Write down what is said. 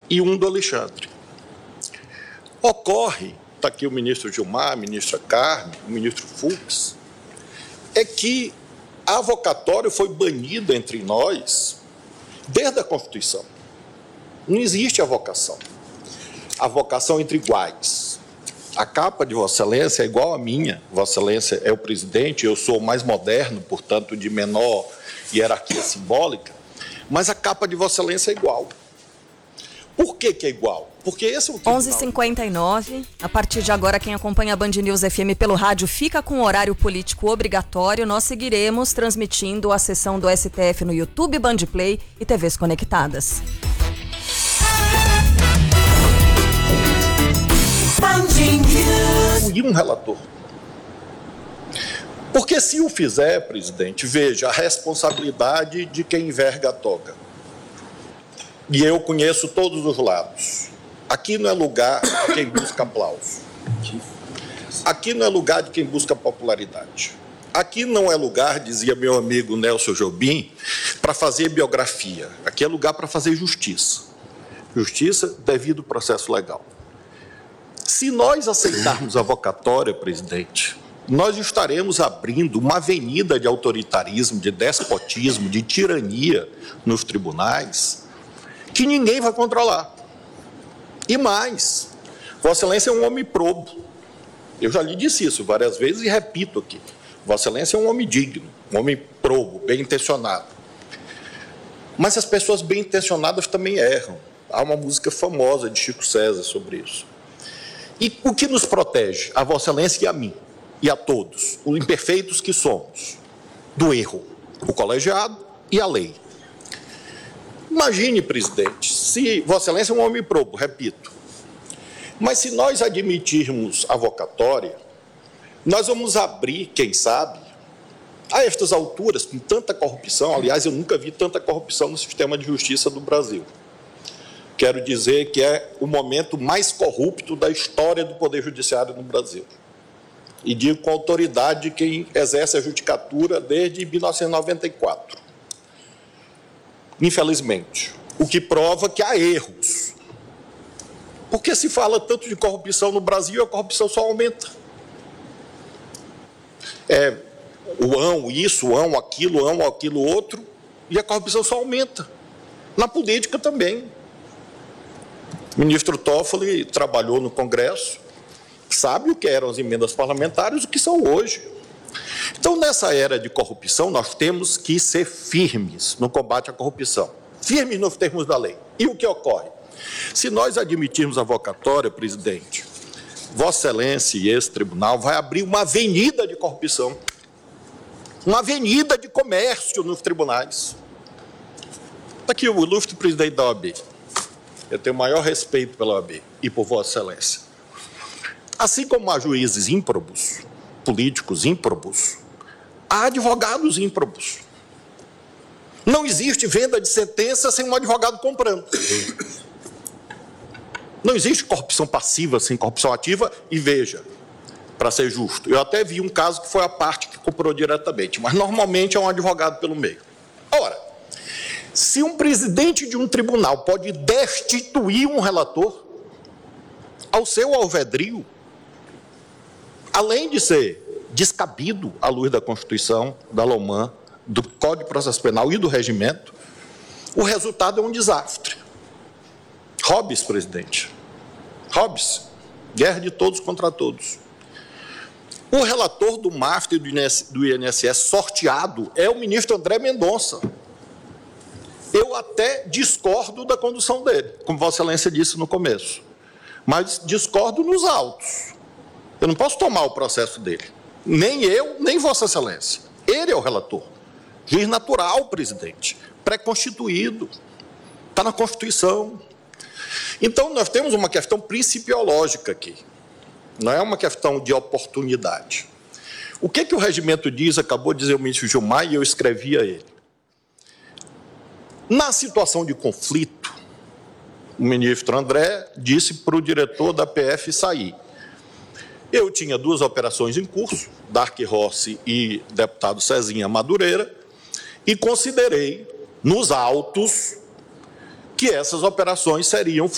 e um do Alexandre. Ocorre, está aqui o ministro Gilmar, a ministra Carmen, o ministro Fux, é que a avocatória foi banida entre nós desde a Constituição. Não existe avocação. Avocação entre iguais. A capa de Vossa Excelência é igual à minha. Vossa Excelência é o presidente, eu sou o mais moderno, portanto, de menor hierarquia simbólica, mas a capa de Vossa Excelência é igual. Por que é igual? Porque esse é o tribunal. 11h59. A partir de agora, quem acompanha a Band News FM pelo rádio fica com o horário político obrigatório. Nós seguiremos transmitindo a sessão do STF no YouTube, Band Play e TVs conectadas. E um relator. Porque se o fizer, presidente, veja a responsabilidade de quem enverga a toga. E eu conheço todos os lados. Aqui não é lugar de quem busca aplauso. Aqui não é lugar de quem busca popularidade. Aqui não é lugar, dizia meu amigo Nelson Jobim, para fazer biografia. Aqui é lugar para fazer justiça. Justiça devido ao processo legal. Se nós aceitarmos a avocatória, presidente, nós estaremos abrindo uma avenida de autoritarismo, de despotismo, de tirania nos tribunais, que ninguém vai controlar. E mais, Vossa Excelência é um homem probo. Eu já lhe disse isso várias vezes e repito aqui. Vossa Excelência é um homem digno, um homem probo, bem intencionado. Mas as pessoas bem intencionadas também erram. Há uma música famosa de Chico César sobre isso. E o que nos protege? A Vossa Excelência e a mim, e a todos, os imperfeitos que somos, do erro, o colegiado e a lei. Imagine, presidente, se Vossa Excelência é um homem probo, repito, mas se nós admitirmos a avocatória, nós vamos abrir, quem sabe, a estas alturas, com tanta corrupção, aliás, eu nunca vi tanta corrupção no sistema de justiça do Brasil. Quero dizer que é o momento mais corrupto da história do Poder Judiciário no Brasil. E digo com autoridade de quem exerce a judicatura desde 1994. Infelizmente. O que prova que há erros. Porque se fala tanto de corrupção no Brasil, a corrupção só aumenta. O ão isso, o ão aquilo outro, e a corrupção só aumenta. Na política também. O ministro Toffoli trabalhou no Congresso, sabe o que eram as emendas parlamentares, o que são hoje. Então, nessa era de corrupção, nós temos que ser firmes no combate à corrupção, firmes nos termos da lei. E o que ocorre? Se nós admitirmos a avocatória, presidente, Vossa Excelência e esse tribunal vai abrir uma avenida de corrupção, uma avenida de comércio nos tribunais. Está aqui o ilustre presidente da OAB. Eu tenho o maior respeito pela OAB e por Vossa Excelência. Assim como há juízes ímprobos, políticos ímprobos, há advogados ímprobos. Não existe venda de sentença sem um advogado comprando. Não existe corrupção passiva sem corrupção ativa. E veja, para ser justo, eu até vi um caso que foi a parte que comprou diretamente, mas normalmente é um advogado pelo meio. Ora, se um presidente de um tribunal pode destituir um relator ao seu alvedrio, além de ser descabido à luz da Constituição, da LOMAN, do Código de Processo Penal e do Regimento, o resultado é um desastre. Hobbes, presidente. Hobbes. Guerra de todos contra todos. O relator do MAFTA e do INSS sorteado é o ministro André Mendonça. Eu até discordo da condução dele, como Vossa Excelência disse no começo, mas discordo nos autos. Eu não posso tomar o processo dele, nem eu, nem Vossa Excelência. Ele é o relator. Juiz natural, presidente, pré-constituído, está na Constituição. Então, nós temos uma questão principiológica aqui, não é uma questão de oportunidade. O que o regimento diz, acabou de dizer o ministro Gilmar, e eu escrevi a ele. Na situação de conflito, o ministro André disse para o diretor da PF sair. Eu tinha 2 operações em curso, Dark Rossi e deputado Cezinha Madureira, e considerei, nos autos, que essas operações seriam